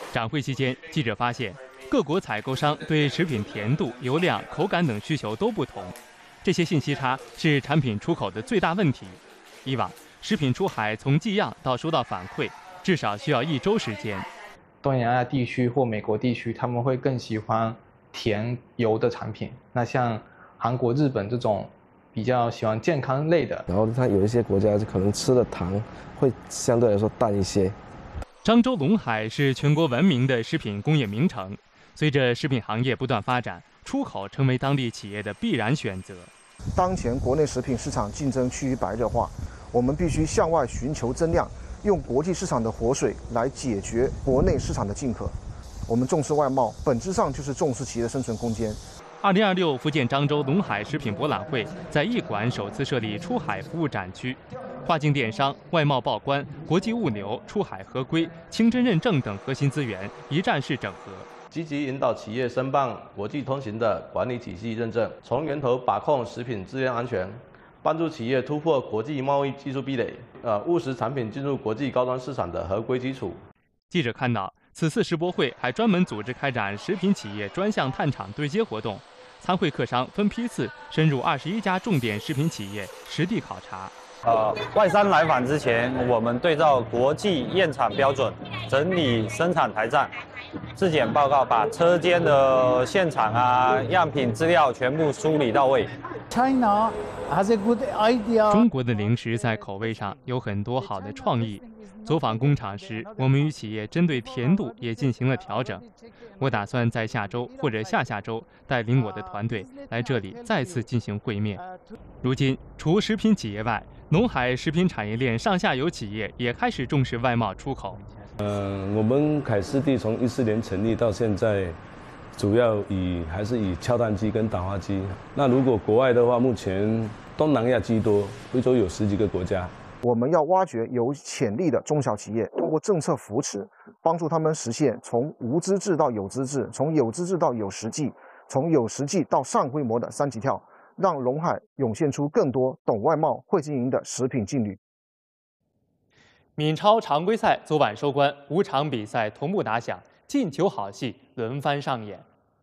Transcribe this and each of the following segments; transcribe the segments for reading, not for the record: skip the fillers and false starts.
展会期间，记者发现，各国采购商对食品甜度、油量、口感等需求都不同，这些信息差是产品出口的最大问题。以往，食品出海从寄样到收到反馈，至少需要1周时间。 东南亚地区或美国地区，他们会更喜欢甜油的产品。那像韩国、日本这种比较喜欢健康类的， 然后它有一些国家可能吃的糖会相对来说淡一些。 漳州陇海是全国闻名的食品工业名城，随着食品行业不断发展，出口成为当地企业的必然选择。 当前国内食品市场竞争趋于白热化，我们必须向外寻求增量，用国际市场的活水来解决国内市场的尽渴。我们重视外贸，本质上就是重视企业的生存空间。 2026福建漳州陇海食品博览会在一馆首次设立出海服务展区，跨境电商、外贸报关、国际物流、出海合规、清真认证等核心资源一站式整合， 积极引导企业申办国际通行的管理体系认证，从源头把控食品质量安全，帮助企业突破国际贸易技术壁垒，务实产品进入国际高端市场的合规基础。 记者看到，此次世博会还专门组织开展食品企业专项探厂对接活动，参会客商分批次深入21家重点食品企业实地考察。 外商来访之前，我们对照国际验厂标准，整理生产台账、质检报告，把车间的现场样品资料全部梳理到位。 China has a good idea. 中国的零食在口味上有很多好的创意。走访工厂时，我们与企业针对甜度也进行了调整。我打算在下周或者下下周带领我的团队来这里再次进行会面。如今，除食品企业外，陇海食品产业链上下游企业也开始重视外贸出口。 我们凯斯蒂从14年成立到现在，主要还是以敲蛋机跟打花机。那如果国外的话，目前东南亚居多，非洲有10几个国家。 我们要挖掘有潜力的中小企业，通过政策扶持，帮助他们实现从无资质到有资质，从有资质到有实际，从有实际到上规模的3级跳，让陇海涌现出更多懂外贸、会经营的食品劲旅。 闽超常规赛昨晚收官，5场比赛同步打响，进球好戏轮番上演。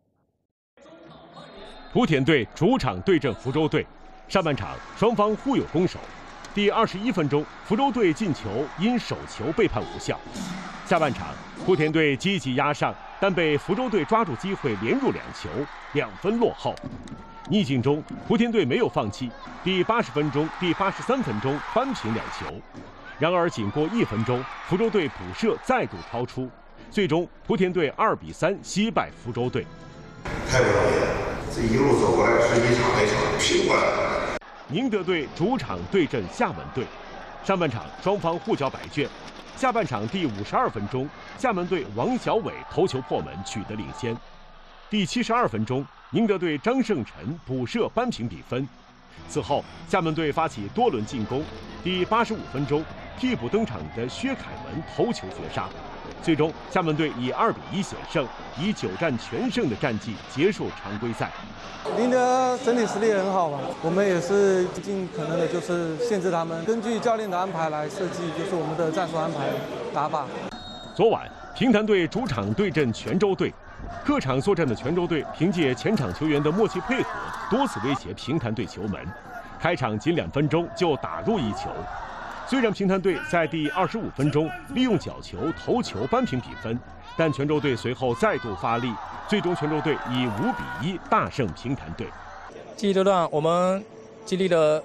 莆田队主场对阵福州队，上半场双方互有攻守。第21分钟，福州队进球因手球被判无效。下半场，莆田队积极压上，但被福州队抓住机会连入2球，2分落后。逆境中，莆田队没有放弃，第80分钟、第83分钟扳平2球。然而，仅过1分钟，福州队补射再度超出，最终莆田队2比3惜败福州队。 太不容易了，这一路走过来，是一场一场拼过来。 宁德队主场对阵厦门队，上半场双方互交白卷，下半场第52分钟，厦门队王小伟头球破门取得领先。第72分钟，宁德队张胜臣补射扳平比分。此后，厦门队发起多轮进攻，第85分钟，替补登场的薛凯文头球绝杀。最终，厦门队以2比1险胜，以9战全胜的战绩结束常规赛。 宁德整体实力很好嘛，我们也是尽可能的就是限制他们，根据教练的安排来设计，就是我们的战术安排打法。 昨晚，平潭队主场对阵泉州队，客场作战的泉州队凭借前场球员的默契配合，多次威胁平潭队球门，开场仅2分钟就打入1球。虽然平潭队在第25分钟利用角球头球扳平比分，但泉州队随后再度发力，最终泉州队以5比1大胜平潭队。 这一段我们经历了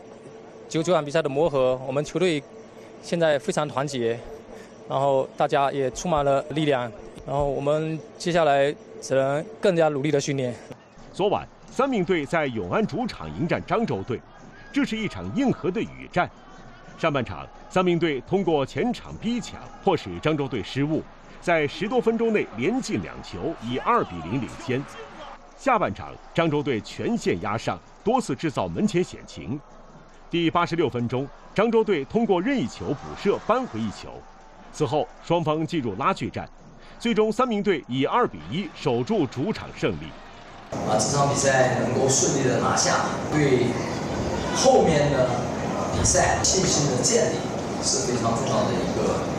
9场比赛的磨合，我们球队现在非常团结，然后大家也充满了力量，然后我们接下来只能更加努力的训练。 昨晚3名队在永安主场迎战漳州队，这是一场硬核的雨战。上半场，3名队通过前场逼抢，迫使漳州队失误，在10多分钟内连进2球，以2比0领先。下半场，漳州队全线压上，多次制造门前险情。第86分钟，漳州队通过任意球补射扳回1球。此后，双方进入拉锯战，最终3名队以2比1守住主场胜利。 这场比赛能够顺利的拿下，对后面的比赛信心的建立是非常重要的一个